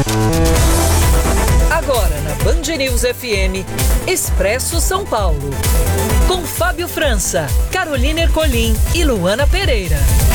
Agora na Band News FM, Expresso São Paulo. Com Fábio França, Carolina Ercolim e Luana Pereira.